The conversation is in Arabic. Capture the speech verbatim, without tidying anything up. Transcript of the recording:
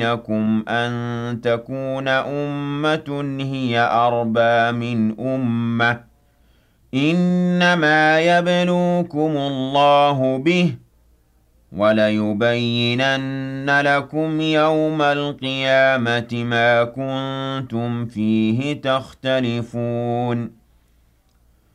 بَيْنَكُمْ أَن تَكُونَ أُمَّةٌ هِيَ أَرْبَىٰ مِنْ أُمَّةٍ ۚ إِنَّمَا يَبْلُوكُمُ اللَّهُ بِهِ ۚ وَلَيُبَيِّنَنَّ لَكُمْ يَوْمَ الْقِيَامَةِ مَا كُنتُمْ فِيهِ تَخْتَلِفُونَ